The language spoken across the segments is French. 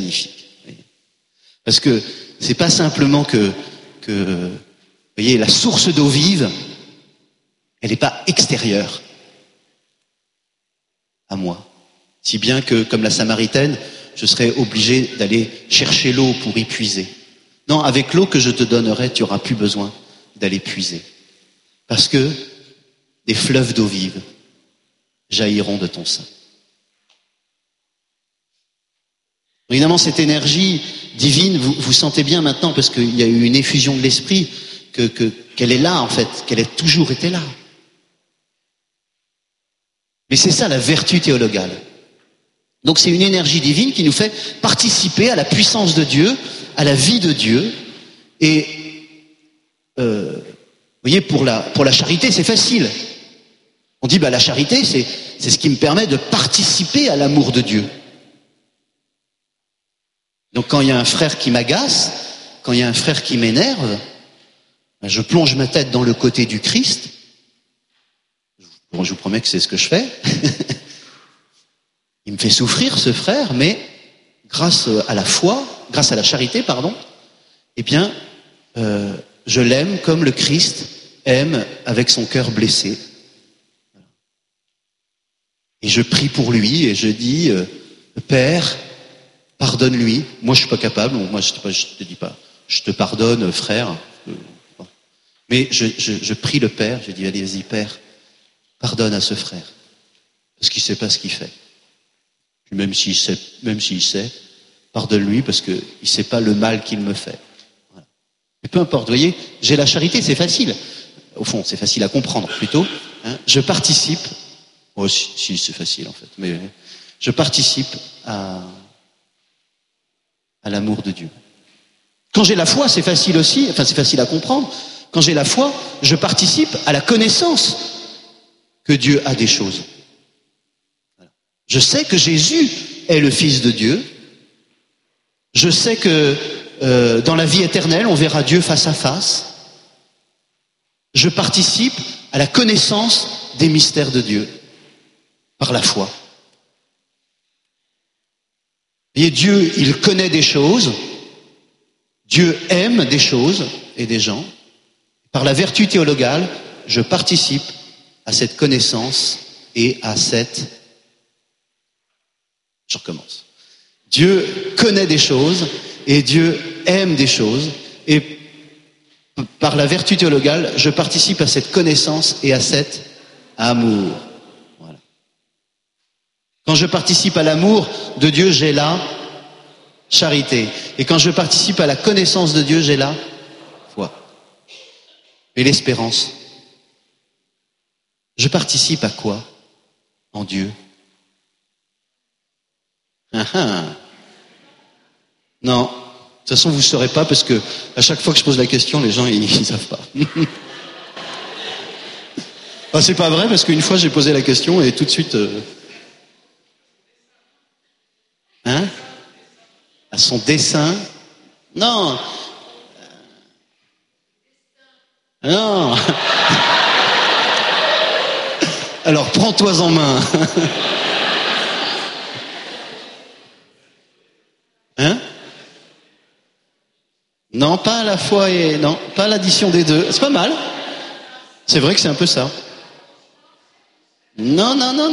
magnifique. Parce que c'est pas simplement que vous voyez, la source d'eau vive, elle n'est pas extérieure à moi. Si bien que, comme la Samaritaine, je serais obligé d'aller chercher l'eau pour y puiser. Non, avec l'eau que je te donnerai, tu n'auras plus besoin d'aller puiser. Parce que des fleuves d'eau vive jailliront de ton sein. Évidemment, cette énergie divine, vous sentez bien maintenant, parce qu'il y a eu une effusion de l'esprit, qu'elle est là, en fait, qu'elle a toujours été là. Mais c'est ça la vertu théologale. Donc c'est une énergie divine qui nous fait participer à la puissance de Dieu, à la vie de Dieu. Et vous voyez, pour la charité, c'est facile. On dit, la charité, c'est ce qui me permet de participer à l'amour de Dieu. Donc quand il y a un frère qui m'agace, quand il y a un frère qui m'énerve, je plonge ma tête dans le côté du Christ. Bon, je vous promets que c'est ce que je fais. Il me fait souffrir, ce frère, mais grâce à la foi, grâce à la charité, eh bien, je l'aime comme le Christ aime avec son cœur blessé. Et je prie pour lui et je dis, Père, pardonne-lui. Moi, je suis pas capable. Moi, je te dis pas, je te pardonne, frère. Mais je prie le Père. Je dis, allez, vas-y, Père, pardonne à ce frère, parce qu'il sait pas ce qu'il fait. Puis même s'il sait, pardonne-lui parce que il sait pas le mal qu'il me fait. Voilà. Mais peu importe, vous voyez, j'ai la charité, c'est facile. Au fond, c'est facile à comprendre plutôt. Je participe. Oh, si c'est facile en fait, mais je participe à l'amour de Dieu. Quand j'ai la foi, c'est facile aussi. Enfin, c'est facile à comprendre. Quand j'ai la foi, je participe à la connaissance que Dieu a des choses. Je sais que Jésus est le Fils de Dieu. Je sais que dans la vie éternelle, on verra Dieu face à face. Je participe à la connaissance des mystères de Dieu par la foi. Et Dieu, il connaît des choses. Dieu aime des choses et des gens. Par la vertu théologale, je participe à cette connaissance et à cette... Je recommence. Dieu connaît des choses et Dieu aime des choses. Et par la vertu théologale, je participe à cette connaissance et à cet amour. Voilà. Quand je participe à l'amour de Dieu, j'ai la charité. Et quand je participe à la connaissance de Dieu, j'ai la foi. Et l'espérance. Je participe à quoi en Dieu? Non. De toute façon, vous ne saurez pas parce que à chaque fois que je pose la question, les gens, ils savent pas. C'est pas vrai parce qu'une fois, j'ai posé la question et tout de suite... À son dessein? Non. Non. Alors, prends-toi en main. Non, pas à la fois et... Non, pas l'addition des deux. C'est pas mal. C'est vrai que c'est un peu ça. Non.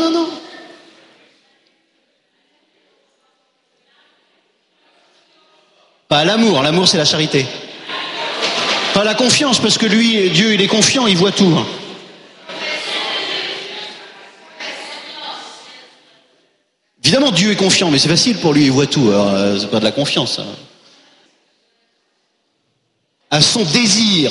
Pas l'amour. L'amour, c'est la charité. Pas la confiance, parce que lui, Dieu, il est confiant, il voit tout. Évidemment, Dieu est confiant, mais c'est facile pour lui, il voit tout. Alors, c'est pas de la confiance. À son désir.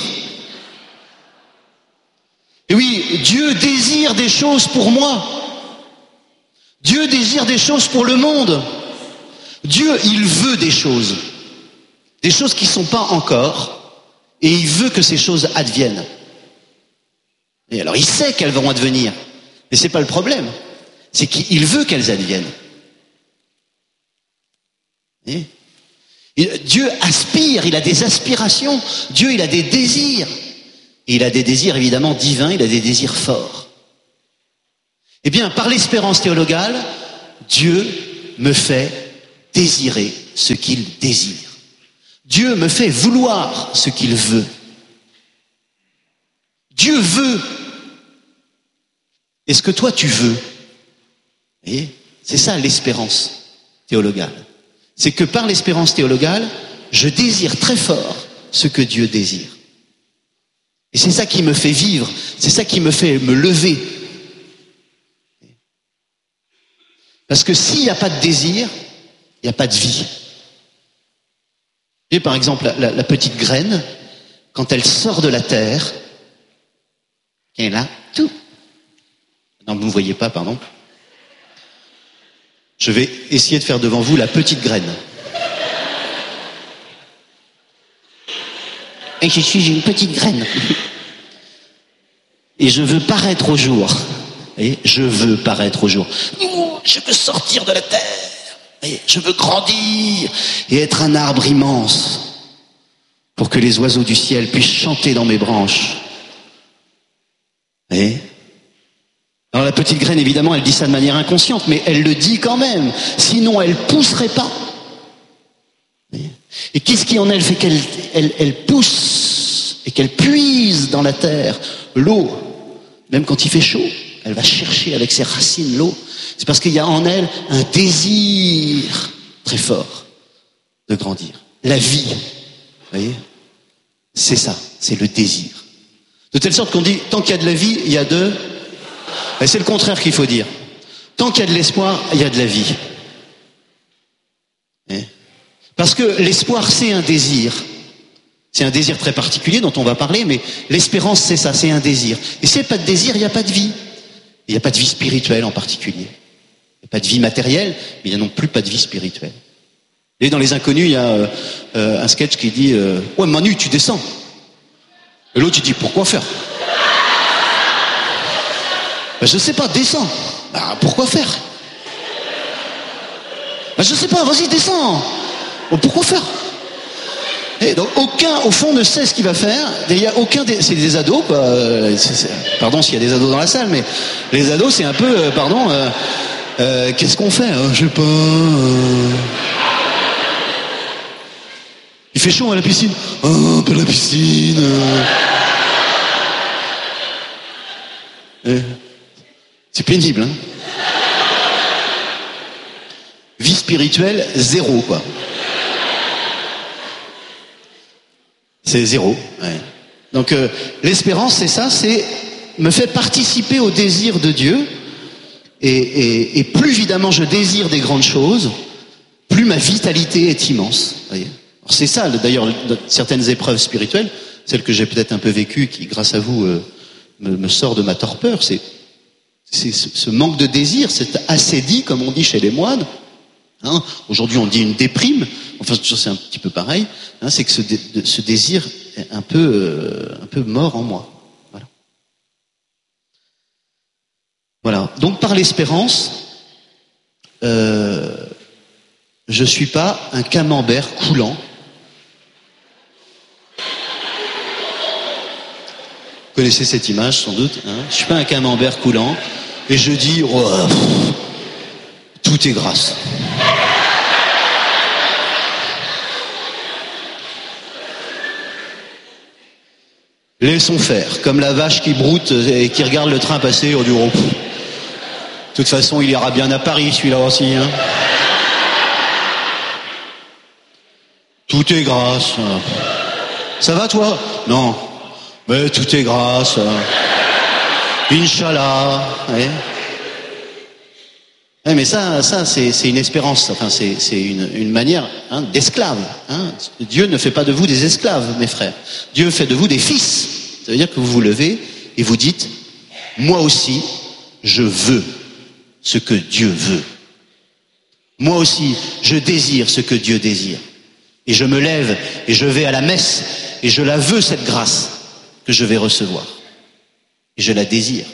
Et oui, Dieu désire des choses pour moi. Dieu désire des choses pour le monde. Dieu, il veut des choses. Des choses qui ne sont pas encore. Et il veut que ces choses adviennent. Et alors, il sait qu'elles vont advenir. Mais c'est pas le problème. C'est qu'il veut qu'elles adviennent. Et Dieu aspire, il a des aspirations. Dieu, il a des désirs. Et il a des désirs évidemment divins, il a des désirs forts. Eh bien, par l'espérance théologale, Dieu me fait désirer ce qu'il désire. Dieu me fait vouloir ce qu'il veut. Dieu veut. Est-ce que toi tu veux? Et c'est ça l'espérance théologale. C'est que par l'espérance théologale, je désire très fort ce que Dieu désire. Et c'est ça qui me fait vivre, c'est ça qui me fait me lever. Parce que s'il n'y a pas de désir, il n'y a pas de vie. Et par exemple, la petite graine, quand elle sort de la terre, elle est là, tout. Non, vous ne me voyez pas, pardon. Je vais essayer de faire devant vous la petite graine. Et je suis une petite graine. Et je veux paraître au jour. Vous voyez, je veux paraître au jour. Je veux sortir de la terre. Vous voyez, je veux grandir et être un arbre immense pour que les oiseaux du ciel puissent chanter dans mes branches. Vous voyez ? Alors la petite graine, évidemment, elle dit ça de manière inconsciente, mais elle le dit quand même. Sinon, elle pousserait pas. Et qu'est-ce qui en elle fait qu'elle pousse et qu'elle puise dans la terre l'eau, même quand il fait chaud, elle va chercher avec ses racines l'eau. C'est parce qu'il y a en elle un désir très fort de grandir. La vie, vous voyez, c'est ça, c'est le désir. De telle sorte qu'on dit, tant qu'il y a de la vie, il y a de... Et c'est le contraire qu'il faut dire. Tant qu'il y a de l'espoir, il y a de la vie. Parce que l'espoir, c'est un désir. C'est un désir très particulier dont on va parler, mais l'espérance, c'est ça, c'est un désir. Et s'il n'y a pas de désir, il n'y a pas de vie. Il n'y a pas de vie spirituelle en particulier. Il n'y a pas de vie matérielle, mais il n'y a non plus pas de vie spirituelle. Et dans Les Inconnus, il y a un sketch qui dit « Ouais, Manu, tu descends ». Et l'autre, il dit « Pourquoi faire ?» Ben, je sais pas, descends. Ben, pourquoi faire? Ben, je sais pas, vas-y, descends. Bon, pourquoi faire? Et donc, aucun, au fond, ne sait ce qu'il va faire. Il y a aucun c'est des ados, quoi. Pardon s'il y a des ados dans la salle, mais les ados, c'est un peu, qu'est-ce qu'on fait? Je sais pas. Il fait chaud à la piscine. Oh, pas la piscine. C'est pénible, hein. Vie spirituelle, 0, quoi. C'est 0. Ouais. Donc l'espérance, c'est ça, c'est me fait participer au désir de Dieu. Et plus évidemment je désire des grandes choses, plus ma vitalité est immense. Voyez. Alors, c'est ça, d'ailleurs, certaines épreuves spirituelles, celles que j'ai peut-être un peu vécues, qui, grâce à vous, me sort de ma torpeur, c'est ce manque de désir, cette assédie, comme on dit chez les moines. Hein, aujourd'hui, on dit une déprime. Enfin, c'est un petit peu pareil. Hein, c'est que ce désir est un peu mort en moi. Voilà. Voilà. Donc, par l'espérance, je suis pas un camembert coulant. Vous connaissez cette image, sans doute. Hein, je suis pas un camembert coulant. Et je dis, oh, tout est grâce. Laissons faire, comme la vache qui broute et qui regarde le train passer au bureau. De toute façon, il ira bien à Paris, celui-là aussi. Hein. Tout est grâce. Ça va, toi? Non. Mais tout est grâce. Inch'Allah. Ouais. Ouais, mais ça, c'est une espérance. Enfin, c'est une manière d'esclave. Hein. Dieu ne fait pas de vous des esclaves, mes frères. Dieu fait de vous des fils. Ça veut dire que vous vous levez et vous dites, moi aussi, je veux ce que Dieu veut. Moi aussi, je désire ce que Dieu désire. Et je me lève et je vais à la messe et je la veux, cette grâce que je vais recevoir. Et je la désire.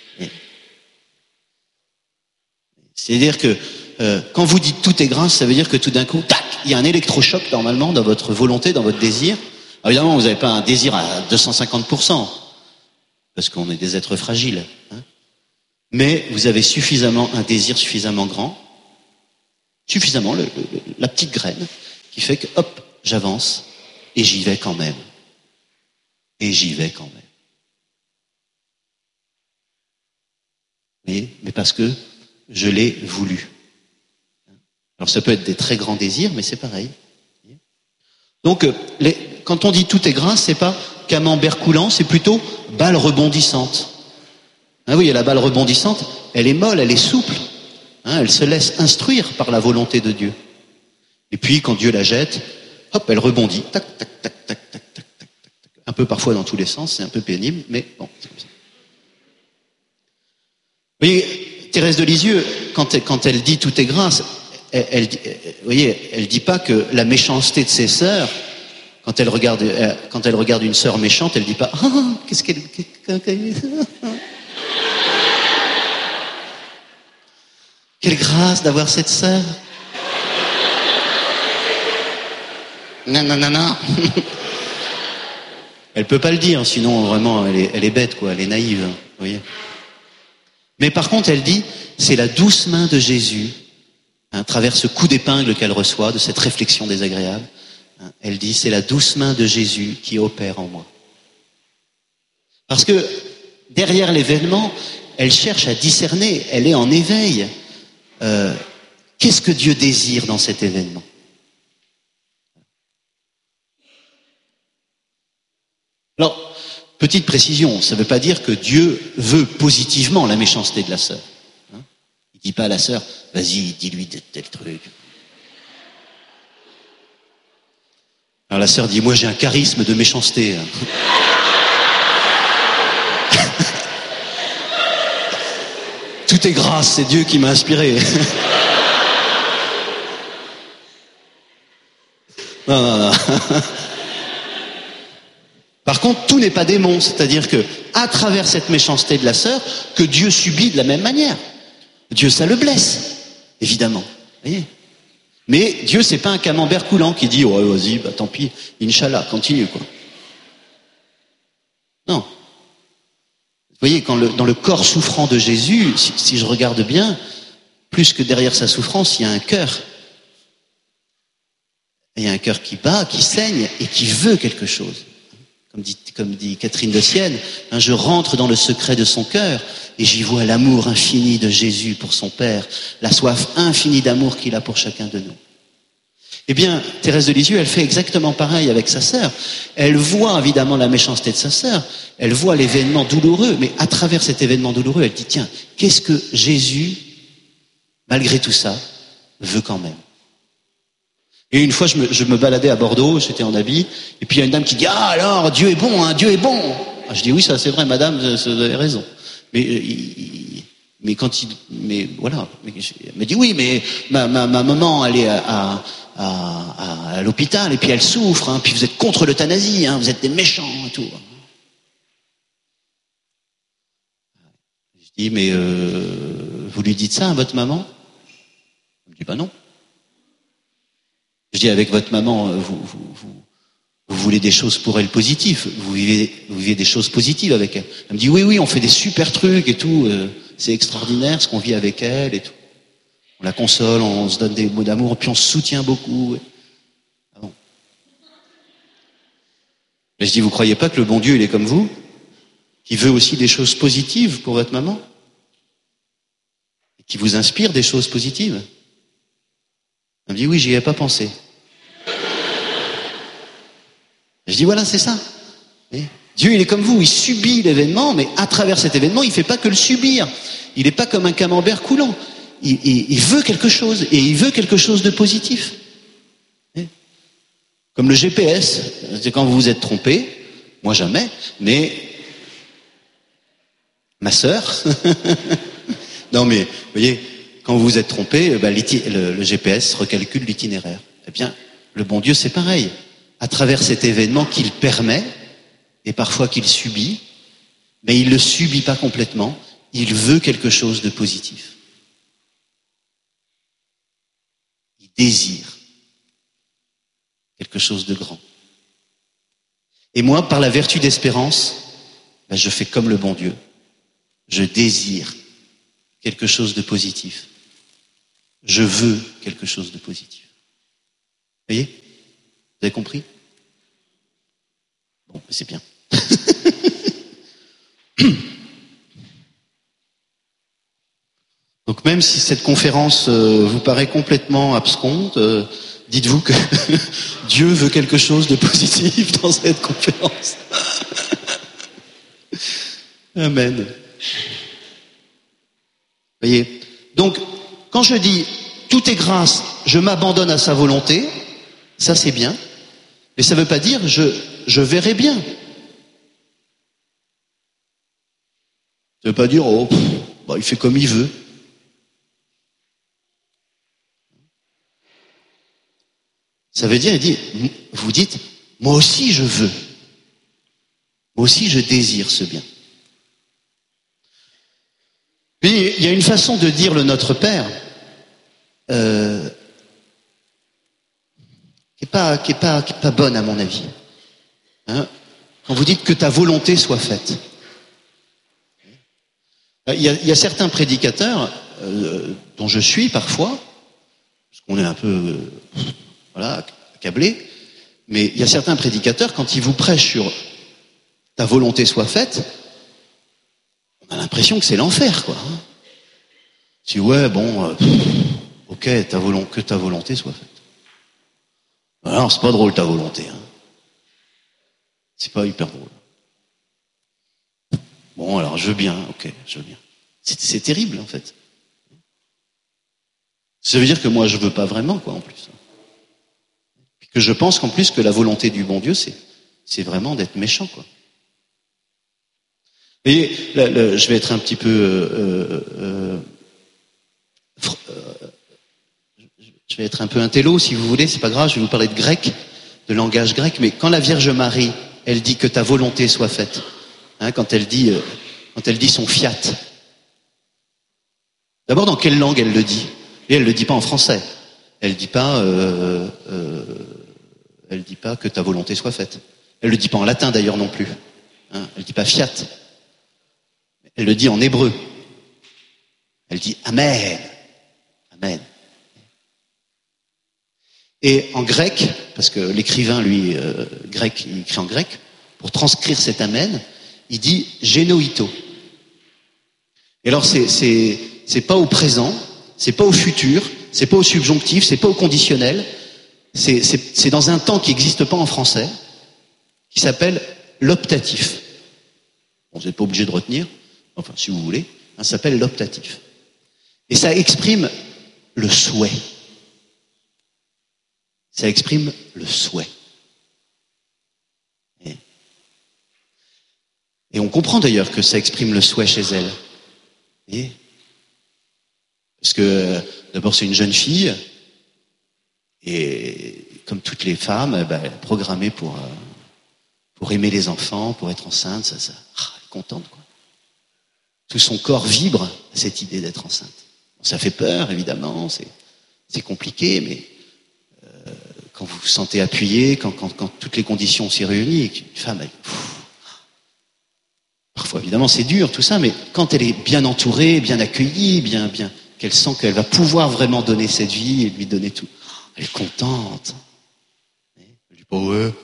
C'est-à-dire que quand vous dites tout est grâce, ça veut dire que tout d'un coup, tac, il y a un électrochoc normalement dans votre volonté, dans votre désir. Alors, évidemment, vous n'avez pas un désir à 250%, parce qu'on est des êtres fragiles. Hein. Mais vous avez un désir suffisamment grand, suffisamment, la petite graine, qui fait que, hop, j'avance, et j'y vais quand même. Et j'y vais quand même. Vous voyez ? Mais parce que je l'ai voulu. Alors ça peut être des très grands désirs, mais c'est pareil. Donc, quand on dit tout est grâce, c'est pas camembert coulant, c'est plutôt balle rebondissante. Ah oui, la balle rebondissante, elle est molle, elle est souple. Elle se laisse instruire par la volonté de Dieu. Et puis, quand Dieu la jette, hop, elle rebondit. Tac, tac, tac, tac, tac, tac, tac, tac. Un peu parfois dans tous les sens, c'est un peu pénible, mais bon, c'est comme ça. Vous voyez, Thérèse de Lisieux, quand elle dit tout est grâce, vous voyez, elle dit pas que la méchanceté de ses sœurs, quand elle regarde une sœur méchante, elle dit pas qu'est-ce qu'elle quelle grâce d'avoir cette sœur. Non. Elle peut pas le dire, sinon vraiment elle est bête quoi, elle est naïve, vous voyez. Mais par contre, elle dit c'est la douce main de Jésus, à travers ce coup d'épingle qu'elle reçoit de cette réflexion désagréable. Elle dit c'est la douce main de Jésus qui opère en moi. Parce que derrière l'événement, elle cherche à discerner, elle est en éveil. Qu'est-ce que Dieu désire dans cet événement ? Alors, petite précision, ça ne veut pas dire que Dieu veut positivement la méchanceté de la sœur. Il ne dit pas à la sœur, vas-y, dis-lui tel truc. Alors la sœur dit, moi j'ai un charisme de méchanceté. Tout est grâce, c'est Dieu qui m'a inspiré. Non. Par contre, tout n'est pas démon, c'est-à-dire que, à travers cette méchanceté de la sœur, que Dieu subit de la même manière. Dieu, ça le blesse, évidemment. Vous voyez ? Mais Dieu, c'est pas un camembert coulant qui dit, ouais, vas-y, bah tant pis, Inch'Allah, continue, quoi. Non. Vous voyez, dans le corps souffrant de Jésus, si je regarde bien, plus que derrière sa souffrance, il y a un cœur. Il y a un cœur qui bat, qui saigne et qui veut quelque chose. Comme dit Catherine de Sienne, je rentre dans le secret de son cœur et j'y vois l'amour infini de Jésus pour son Père, la soif infinie d'amour qu'il a pour chacun de nous. Eh bien, Thérèse de Lisieux, elle fait exactement pareil avec sa sœur. Elle voit évidemment la méchanceté de sa sœur, elle voit l'événement douloureux, mais à travers cet événement douloureux, elle dit, tiens, qu'est-ce que Jésus, malgré tout ça, veut quand même ? Et une fois, je me baladais à Bordeaux, j'étais en habit, et puis il y a une dame qui dit, ah alors, Dieu est bon, Dieu est bon. Je dis, oui, ça c'est vrai, madame, vous avez raison. Mais voilà. Elle me dit, oui, mais ma maman, elle est à l'hôpital, et puis elle souffre, puis vous êtes contre l'euthanasie, vous êtes des méchants, et tout. Je dis, mais vous lui dites ça à votre maman ? Elle me dit, bah non. Je dis, avec votre maman, vous voulez des choses pour elle positives, vous vivez des choses positives avec elle. Elle me dit, oui, on fait des super trucs et tout, c'est extraordinaire ce qu'on vit avec elle et tout. On la console, on se donne des mots d'amour, puis on se soutient beaucoup. Ah bon. Mais je dis, vous croyez pas que le bon Dieu, il est comme vous, qui veut aussi des choses positives pour votre maman, et qui vous inspire des choses positives? Elle me dit, oui, j'y avais pas pensé. Je dis, voilà, c'est ça. Et Dieu, il est comme vous, il subit l'événement, mais à travers cet événement, il fait pas que le subir. Il n'est pas comme un camembert coulant. Il veut quelque chose, et il veut quelque chose de positif. Et comme le GPS, c'est quand vous vous êtes trompé, moi jamais, mais ma sœur, non mais, vous voyez, quand vous vous êtes trompé, le GPS recalcule l'itinéraire. Eh bien, le bon Dieu, c'est pareil. À travers cet événement qu'il permet, et parfois qu'il subit, mais il ne le subit pas complètement, il veut quelque chose de positif. Il désire quelque chose de grand. Et moi, par la vertu d'espérance, je fais comme le bon Dieu. Je désire quelque chose de positif. Je veux quelque chose de positif. Vous voyez ? Vous avez compris? Bon, c'est bien. Donc même si cette conférence vous paraît complètement absconde, dites-vous que Dieu veut quelque chose de positif dans cette conférence. Amen. Voyez. Donc, quand je dis tout est grâce, je m'abandonne à sa volonté, ça c'est bien, mais ça ne veut pas dire je verrai bien. Ça ne veut pas dire il fait comme il veut. Ça veut dire, vous dites, moi aussi je veux. Moi aussi je désire ce bien. Mais il y a une façon de dire le Notre Père qui est pas bonne à mon avis. Hein? Quand vous dites que ta volonté soit faite. Il y a certains prédicateurs dont je suis parfois, parce qu'on est un peu accablé, mais il y a certains prédicateurs, quand ils vous prêchent sur ta volonté soit faite, on a l'impression que c'est l'enfer, quoi. Si ok, que ta volonté soit faite. Alors, c'est pas drôle ta volonté, hein. C'est pas hyper drôle. Bon, alors je veux bien, ok, je veux bien. C'est terrible, en fait. Ça veut dire que moi, je veux pas vraiment, quoi, en plus. Puis que je pense qu'en plus que la volonté du bon Dieu, c'est vraiment d'être méchant, quoi. Et je vais être un petit peu, je vais être un peu intello, si vous voulez, c'est pas grave, je vais vous parler de grec, de langage grec, mais quand la Vierge Marie, elle dit que ta volonté soit faite, hein, quand elle dit son fiat, d'abord dans quelle langue elle le dit? Et elle le dit pas en français, elle dit pas que ta volonté soit faite, elle le dit pas en latin d'ailleurs non plus, hein, elle dit pas fiat. Elle le dit en hébreu. Elle dit Amen. Amen. Et en grec, parce que l'écrivain, lui, grec, il écrit en grec, pour transcrire cet Amen, il dit Génoïto. Et alors, c'est pas au présent, c'est pas au futur, c'est pas au subjonctif, c'est pas au conditionnel, c'est dans un temps qui n'existe pas en français, qui s'appelle l'optatif. Bon, vous n'êtes pas obligé de retenir. Enfin, si vous voulez, ça s'appelle l'optatif. Et ça exprime le souhait. Ça exprime le souhait. Et on comprend d'ailleurs que ça exprime le souhait chez elle. Voyez ? Parce que d'abord c'est une jeune fille, et comme toutes les femmes, elle est programmée pour aimer les enfants, pour être enceinte, elle est contente, quoi. Tout son corps vibre à cette idée d'être enceinte. Ça fait peur, évidemment, c'est compliqué, mais quand vous vous sentez appuyé, quand toutes les conditions s'y réunissent, et qu'une femme, parfois, évidemment, c'est dur, tout ça, mais quand elle est bien entourée, bien accueillie, bien, qu'elle sent qu'elle va pouvoir vraiment donner cette vie et lui donner tout, elle est contente. Elle dit pas ouais.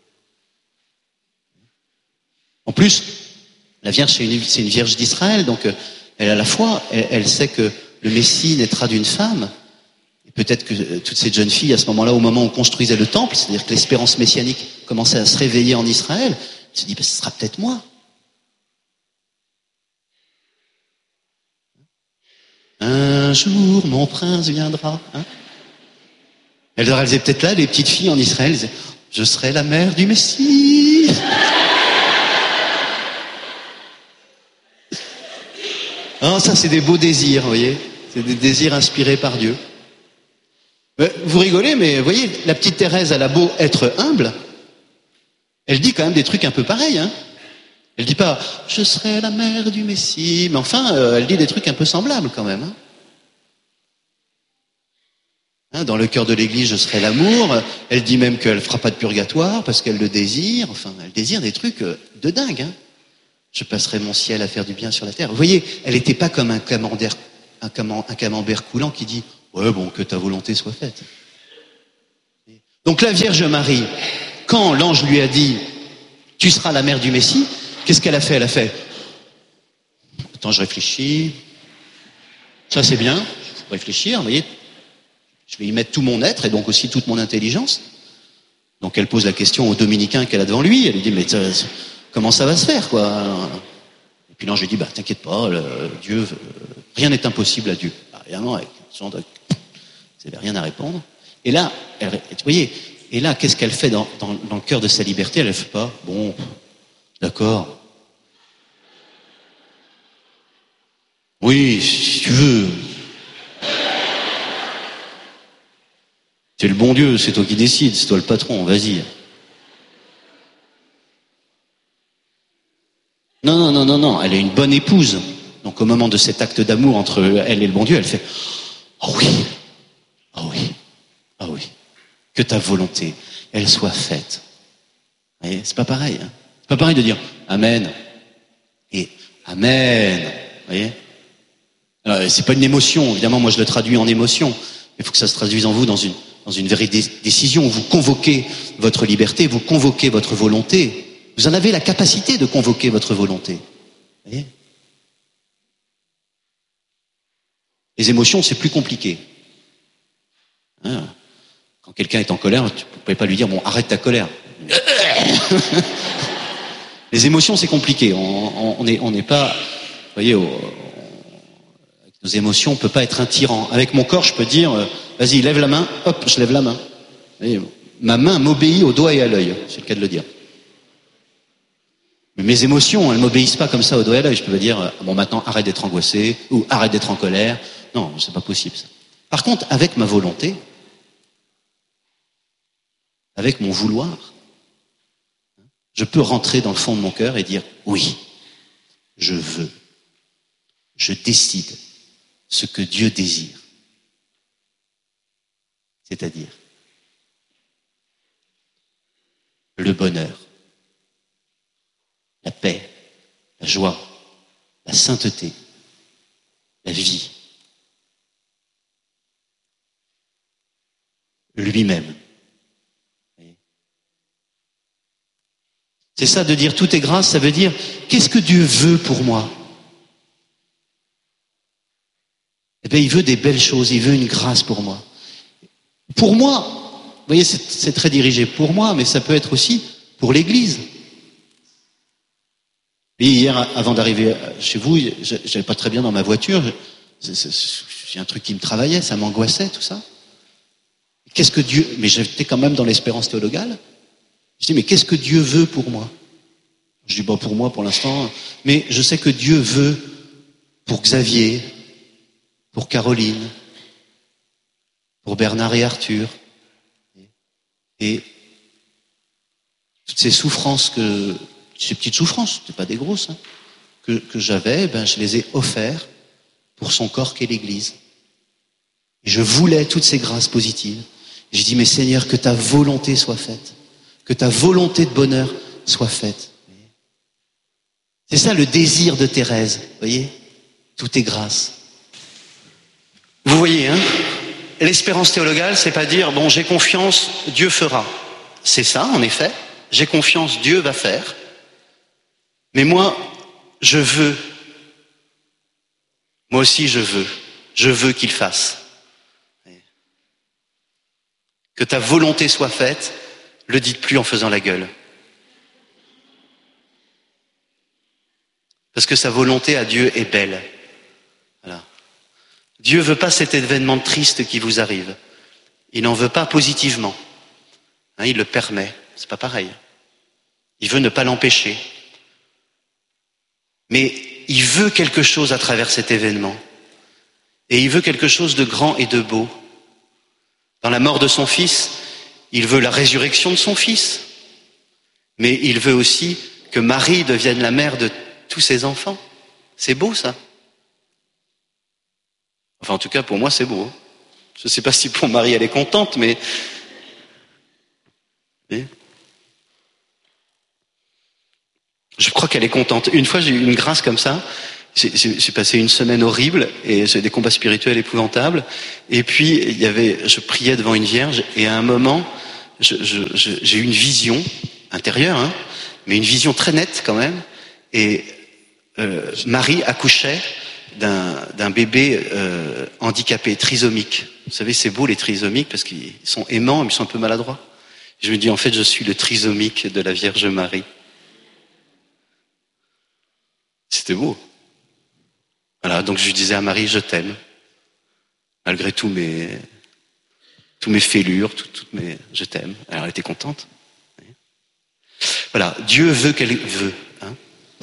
En plus, la Vierge, c'est une Vierge d'Israël, donc elle à la fois, elle sait que le Messie naîtra d'une femme. Et peut-être que toutes ces jeunes filles, à ce moment-là, au moment où on construisait le temple, c'est-à-dire que l'espérance messianique commençait à se réveiller en Israël, elle se dit, ce sera peut-être moi. Un jour, mon prince viendra. Hein, elles étaient peut-être là, les petites filles en Israël, elles disaient, je serai la mère du Messie. Non, ça c'est des beaux désirs, vous voyez. C'est des désirs inspirés par Dieu. Vous rigolez, mais vous voyez, la petite Thérèse, elle a beau être humble, elle dit quand même des trucs un peu pareils, hein. Elle dit pas « je serai la mère du Messie », mais enfin, elle dit des trucs un peu semblables quand même. Hein, dans le cœur de l'Église, je serai l'amour. Elle dit même qu'elle fera pas de purgatoire parce qu'elle le désire. Enfin, elle désire des trucs de dingue. Hein. Je passerai mon ciel à faire du bien sur la terre. Vous voyez, elle n'était pas comme un camembert coulant qui dit « ouais, bon, que ta volonté soit faite ». Donc la Vierge Marie, quand l'ange lui a dit « Tu seras la mère du Messie », qu'est-ce qu'elle a fait? Elle a fait « Attends, je réfléchis. Ça c'est bien, il faut réfléchir, vous voyez. Je vais y mettre tout mon être et donc aussi toute mon intelligence. » Donc elle pose la question au dominicain qu'elle a devant lui. Elle lui dit « Mais comment ça va se faire, quoi ?» Et puis l'ange lui dit « T'inquiète pas, Dieu, rien n'est impossible à Dieu. » Évidemment, avec son doc, vous n'avez rien à répondre. Et là, vous voyez, et là, qu'est-ce qu'elle fait dans le cœur de sa liberté? Elle ne fait pas, bon, d'accord. Oui, si tu veux. C'est le bon Dieu, c'est toi qui décides, c'est toi le patron, vas-y. Non, elle est une bonne épouse. Donc au moment de cet acte d'amour entre elle et le bon Dieu, elle fait « Oh oui, oh oui, oh oui, que ta volonté, elle soit faite. » Vous voyez, c'est pas pareil. Hein. C'est pas pareil de dire « Amen » et « Amen ». Vous voyez. Alors, c'est pas une émotion, évidemment, moi je le traduis en émotion. Mais il faut que ça se traduise en vous dans une vraie décision. Vous convoquez votre liberté, vous convoquez votre volonté. Vous en avez la capacité de convoquer votre volonté. Vous voyez. Les émotions, c'est plus compliqué. Hein, quand quelqu'un est en colère, tu ne pouvez pas lui dire « Bon, arrête ta colère. » Les émotions, c'est compliqué. On n'est pas... Vous voyez, avec nos émotions, on ne peut pas être un tyran. Avec mon corps, je peux dire « Vas-y, lève la main. » Hop, je lève la main. Vous voyez, ma main m'obéit au doigt et à l'œil. C'est le cas de le dire. Mais mes émotions, elles ne m'obéissent pas comme ça au doigt et à l'œil. Je peux pas dire « Bon, maintenant, arrête d'être angoissé. » ou « Arrête d'être en colère. » Non, c'est pas possible ça. Par contre, avec ma volonté, avec mon vouloir, je peux rentrer dans le fond de mon cœur et dire oui, je veux, je décide ce que Dieu désire. C'est-à-dire le bonheur, la paix, la joie, la sainteté, la vie, lui-même. C'est ça de dire tout est grâce, ça veut dire qu'est-ce que Dieu veut pour moi? Eh bien, il veut des belles choses, il veut une grâce pour moi. Pour moi, vous voyez, c'est très dirigé pour moi, mais ça peut être aussi pour l'Église. Et hier, avant d'arriver chez vous, j'allais pas très bien dans ma voiture, j'ai un truc qui me travaillait, ça m'angoissait, tout ça. Qu'est-ce que Dieu... Mais j'étais quand même dans l'espérance théologale. Je dis, mais qu'est-ce que Dieu veut pour moi? Je dis, bon, pour moi, pour l'instant, mais je sais que Dieu veut pour Xavier, pour Caroline, pour Bernard et Arthur, et toutes ces souffrances ces petites souffrances, c'était pas des grosses, hein, que j'avais, je les ai offertes pour son corps qu'est l'Église. Et je voulais toutes ces grâces positives. Et je dis, mais Seigneur, que ta volonté soit faite. Que ta volonté de bonheur soit faite. C'est ça le désir de Thérèse, vous voyez? Tout est grâce. Vous voyez, hein? L'espérance théologale, c'est pas dire, bon, j'ai confiance, Dieu fera. C'est ça, en effet. J'ai confiance, Dieu va faire. Mais moi, je veux. Moi aussi, je veux. Je veux qu'il fasse. Que ta volonté soit faite, le dites plus en faisant la gueule. Parce que sa volonté à Dieu est belle. Voilà. Dieu veut pas cet événement triste qui vous arrive. Il n'en veut pas positivement. Hein, il le permet. C'est pas pareil. Il veut ne pas l'empêcher. Mais il veut quelque chose à travers cet événement. Et il veut quelque chose de grand et de beau. Dans la mort de son fils, il veut la résurrection de son fils. Mais il veut aussi que Marie devienne la mère de tous ses enfants. C'est beau, ça. Enfin, en tout cas, pour moi, c'est beau. Je ne sais pas si pour Marie, elle est contente, mais... Je crois qu'elle est contente. Une fois, j'ai eu une grâce comme ça. J'ai passé une semaine horrible et j'ai des combats spirituels épouvantables. Et puis, je priais devant une vierge et à un moment, j'ai eu une vision intérieure, hein, mais une vision très nette quand même. Et Marie accouchait d'un bébé handicapé, trisomique. Vous savez, c'est beau les trisomiques parce qu'ils sont aimants, mais ils sont un peu maladroits. Je me dis, en fait, je suis le trisomique de la Vierge Marie. C'était beau. Voilà, donc je lui disais à Marie, je t'aime. Malgré tous mes fêlures, je t'aime. Alors elle était contente. Voilà, Dieu veut qu'elle veut. Hein.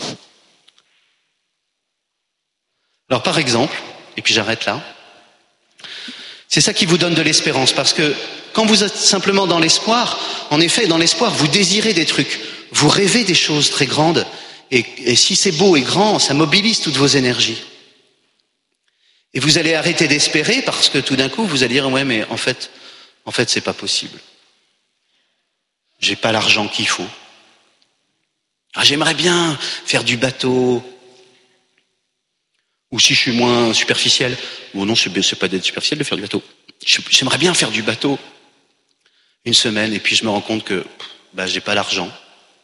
Alors par exemple, et puis j'arrête là, c'est ça qui vous donne de l'espérance, parce que quand vous êtes simplement dans l'espoir, en effet, dans l'espoir, vous désirez des trucs, vous rêvez des choses très grandes, et si c'est beau et grand, ça mobilise toutes vos énergies. Et vous allez arrêter d'espérer parce que tout d'un coup, vous allez dire, ouais, mais en fait, c'est pas possible. J'ai pas l'argent qu'il faut. Ah, j'aimerais bien faire du bateau. Ou si je suis moins superficiel, bon non, c'est pas d'être superficiel de faire du bateau. J'aimerais bien faire du bateau une semaine, et puis je me rends compte que j'ai pas l'argent.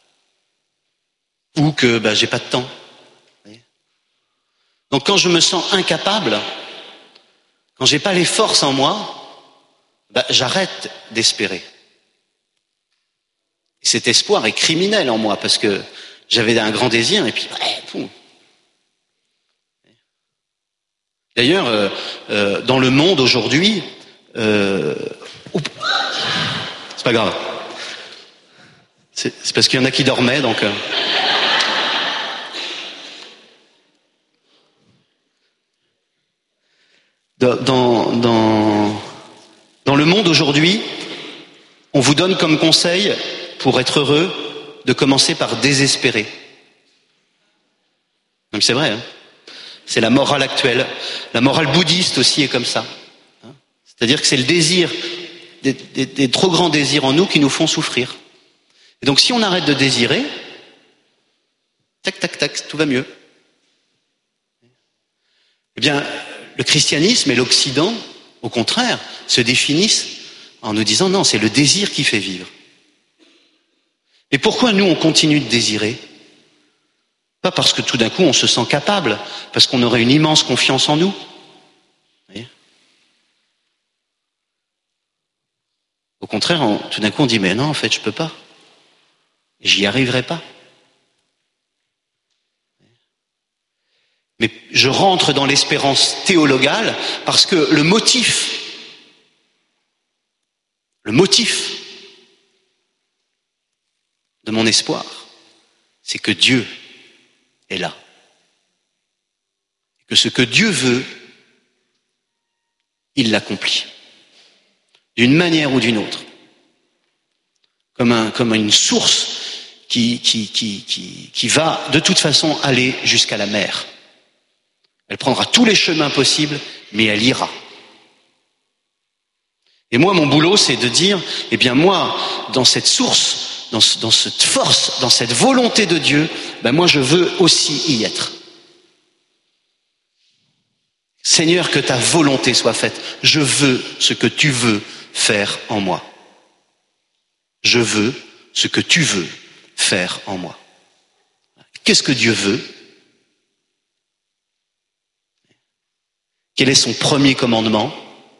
Ou que j'ai pas de temps. Donc quand je me sens incapable, quand j'ai pas les forces en moi, j'arrête d'espérer. Et cet espoir est criminel en moi, parce que j'avais un grand désir, et puis poum. D'ailleurs, dans le monde aujourd'hui, c'est pas grave. C'est parce qu'il y en a qui dormaient, donc. Dans le monde aujourd'hui, on vous donne comme conseil, pour être heureux, de commencer par désespérer. Donc c'est vrai, hein. C'est la morale actuelle. La morale bouddhiste aussi est comme ça. C'est-à-dire que c'est le désir, des trop grands désirs en nous qui nous font souffrir. Et donc si on arrête de désirer, tac, tac, tac, tout va mieux. Eh bien, le christianisme et l'Occident, au contraire, se définissent en nous disant non, c'est le désir qui fait vivre. Mais pourquoi nous on continue de désirer ? Pas parce que tout d'un coup on se sent capable, parce qu'on aurait une immense confiance en nous. Vous voyez ? Au contraire, tout d'un coup on dit mais non, en fait je peux pas. J'y arriverai pas. Mais je rentre dans l'espérance théologale parce que le motif de mon espoir, c'est que Dieu est là. Que ce que Dieu veut, il l'accomplit. D'une manière ou d'une autre. Comme une source qui va de toute façon aller jusqu'à la mer. Elle prendra tous les chemins possibles, mais elle ira. Et moi, mon boulot, c'est de dire, eh bien moi, dans cette source, dans cette force, dans cette volonté de Dieu, moi je veux aussi y être. Seigneur, que ta volonté soit faite. Je veux ce que tu veux faire en moi. Je veux ce que tu veux faire en moi. Qu'est-ce que Dieu veut ? Quel est son premier commandement ?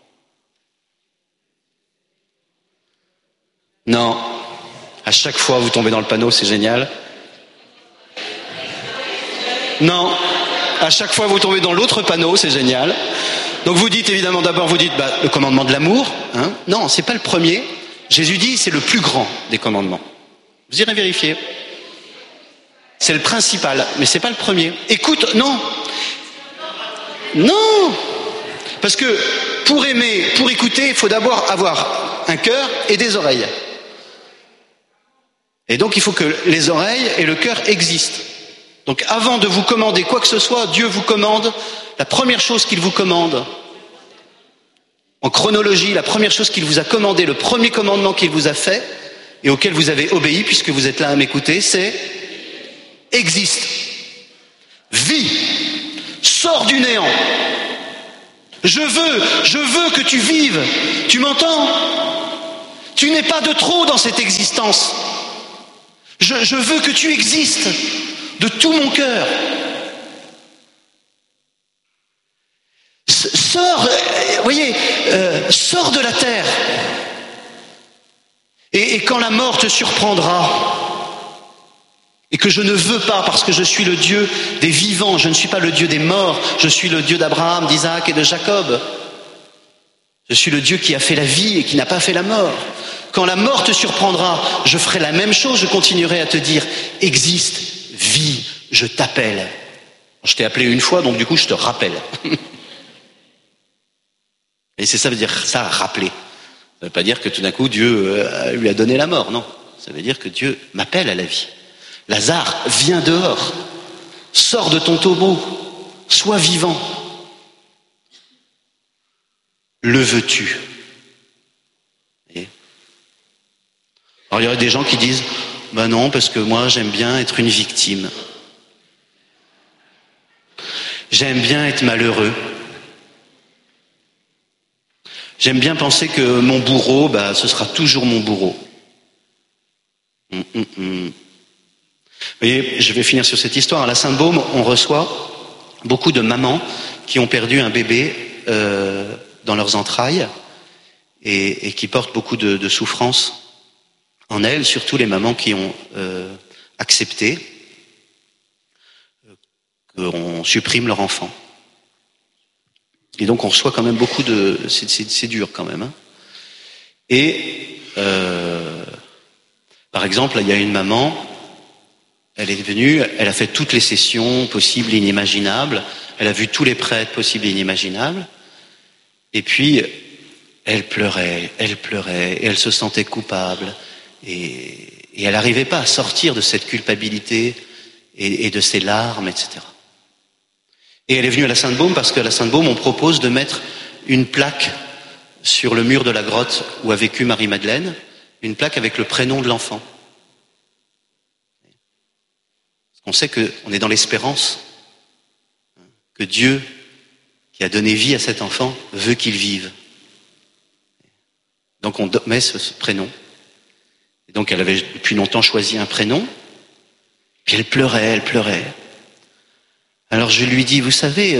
Non, à chaque fois vous tombez dans le panneau, c'est génial. Non, à chaque fois vous tombez dans l'autre panneau, c'est génial. Donc vous dites évidemment d'abord, le commandement de l'amour. Hein. Non, c'est pas le premier. Jésus dit c'est le plus grand des commandements. Vous irez vérifier. C'est le principal, mais c'est pas le premier. Écoute, non. Non. Parce que pour aimer, pour écouter, il faut d'abord avoir un cœur et des oreilles. Et donc il faut que les oreilles et le cœur existent. Donc avant de vous commander quoi que ce soit, Dieu vous commande, la première chose qu'il vous commande, en chronologie, la première chose qu'il vous a commandé, le premier commandement qu'il vous a fait, et auquel vous avez obéi, puisque vous êtes là à m'écouter, c'est existe. Vis. Sors du néant. Je veux que tu vives. Tu m'entends ? Tu n'es pas de trop dans cette existence. Je veux que tu existes de tout mon cœur. Sors, voyez, sors de la terre. Et quand la mort te surprendra, et que je ne veux pas, parce que je suis le Dieu des vivants, je ne suis pas le Dieu des morts, je suis le Dieu d'Abraham, d'Isaac et de Jacob. Je suis le Dieu qui a fait la vie et qui n'a pas fait la mort. Quand la mort te surprendra, je ferai la même chose, je continuerai à te dire, existe, vis, je t'appelle. Je t'ai appelé une fois, donc du coup je te rappelle. Et c'est ça veut dire ça, rappeler. Ça ne veut pas dire que tout d'un coup Dieu lui a donné la mort, non. Ça veut dire que Dieu m'appelle à la vie. Lazare, viens dehors, sors de ton tombeau, sois vivant. Le veux-tu? Alors il y aurait des gens qui disent, ben non, parce que moi j'aime bien être une victime. J'aime bien être malheureux. J'aime bien penser que mon bourreau, ce sera toujours mon bourreau. Vous voyez, je vais finir sur cette histoire. À la Sainte-Baume, on reçoit beaucoup de mamans qui ont perdu un bébé dans leurs entrailles et qui portent beaucoup de souffrance en elles, surtout les mamans qui ont accepté qu'on supprime leur enfant. Et donc on reçoit quand même beaucoup de... C'est dur quand même. Hein. Et par exemple, il y a une maman, elle est venue, elle a fait toutes les sessions possibles et inimaginables, elle a vu tous les prêtres possibles et inimaginables, et puis elle pleurait, et elle se sentait coupable, et elle n'arrivait pas à sortir de cette culpabilité et de ses larmes, etc. Et elle est venue à la Sainte-Baume parce qu'à la Sainte-Baume, on propose de mettre une plaque sur le mur de la grotte où a vécu Marie-Madeleine, une plaque avec le prénom de l'enfant. On sait qu'on est dans l'espérance, que Dieu, qui a donné vie à cet enfant, veut qu'il vive. Donc on met ce prénom. Et donc elle avait depuis longtemps choisi un prénom, puis elle pleurait. Alors je lui dis, vous savez,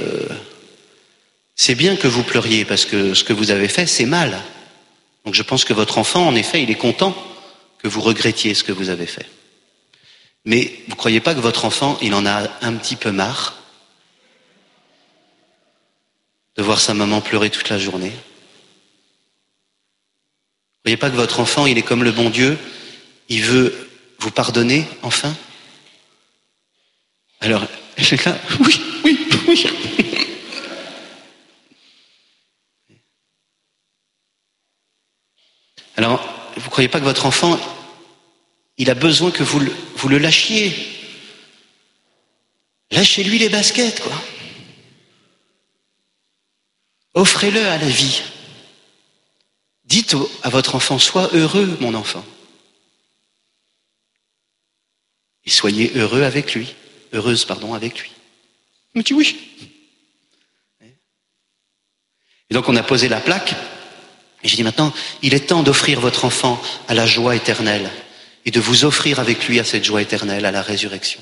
c'est bien que vous pleuriez, parce que ce que vous avez fait, c'est mal. Donc je pense que votre enfant, en effet, il est content que vous regrettiez ce que vous avez fait. Mais vous ne croyez pas que votre enfant, il en a un petit peu marre de voir sa maman pleurer toute la journée? Vous ne croyez pas que votre enfant, il est comme le bon Dieu, il veut vous pardonner, enfin? Alors, elle est là, oui. Alors, vous ne croyez pas que votre enfant, il a besoin que vous le lâchiez? Lâchez-lui les baskets, quoi. Offrez-le à la vie. Dites à votre enfant, sois heureux, mon enfant. Et soyez heureux avec lui. Heureuse, avec lui. Il me dit oui. Et donc on a posé la plaque. Et j'ai dit maintenant, il est temps d'offrir votre enfant à la joie éternelle et de vous offrir avec lui à cette joie éternelle, à la résurrection.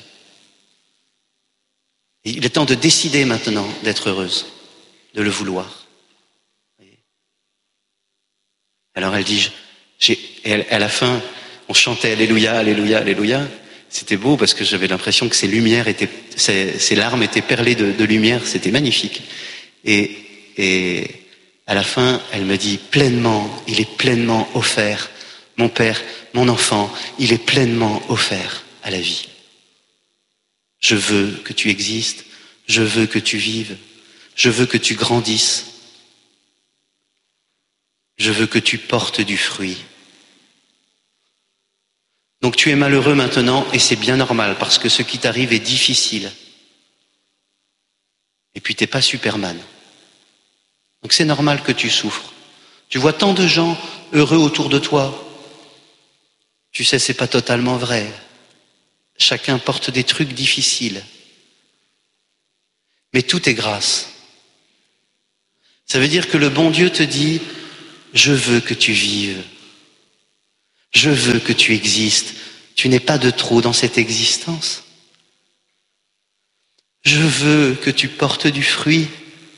Et il est temps de décider maintenant d'être heureuse, de le vouloir. Alors elle dit, à la fin, on chantait Alléluia, Alléluia, Alléluia. C'était beau parce que j'avais l'impression que ces larmes étaient perlées de lumière, c'était magnifique. Et à la fin, elle me dit il est pleinement offert. Mon père, mon enfant, il est pleinement offert à la vie. Je veux que tu existes, je veux que tu vives, je veux que tu grandisses, je veux que tu portes du fruit. Donc tu es malheureux maintenant et c'est bien normal parce que ce qui t'arrive est difficile. Et puis t'es pas Superman. Donc c'est normal que tu souffres. Tu vois tant de gens heureux autour de toi. Tu sais, c'est pas totalement vrai. Chacun porte des trucs difficiles. Mais tout est grâce. Ça veut dire que le bon Dieu te dit, je veux que tu vives. Je veux que tu existes. Tu n'es pas de trop dans cette existence. Je veux que tu portes du fruit.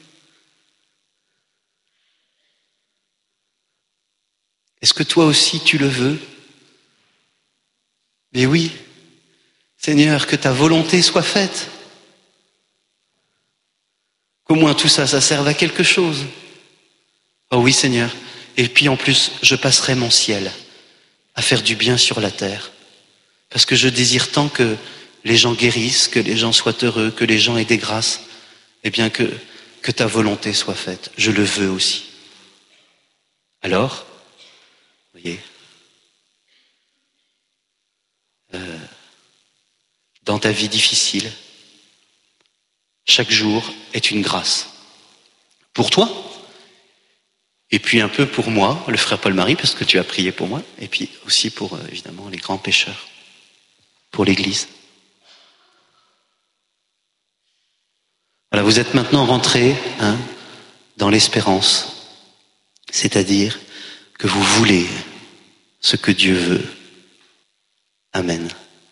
Est-ce que toi aussi tu le veux? Mais oui, Seigneur, que ta volonté soit faite. Qu'au moins tout ça, ça serve à quelque chose. Oh oui, Seigneur. Et puis en plus, je passerai mon ciel à faire du bien sur la terre. Parce que je désire tant que les gens guérissent, que les gens soient heureux, que les gens aient des grâces. Eh bien que ta volonté soit faite. Je le veux aussi. Alors, vous voyez, dans ta vie difficile, chaque jour est une grâce. Pour toi, et puis un peu pour moi, le frère Paul-Marie, parce que tu as prié pour moi, et puis aussi pour, évidemment, les grands pécheurs, pour l'Église. Voilà, vous êtes maintenant rentrés dans l'espérance, c'est-à-dire que vous voulez ce que Dieu veut. Amen.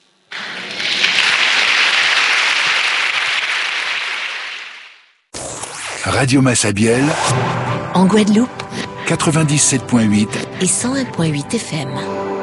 Radio Massabielle, en Guadeloupe, 97.8 et 101.8 FM.